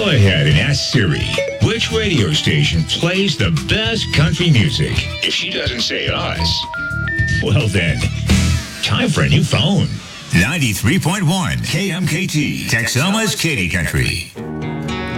Go ahead and ask Siri, which radio station plays the best country music? If she doesn't say us, well then, time for a new phone. 93.1 KMKT, Texoma's Katy Country.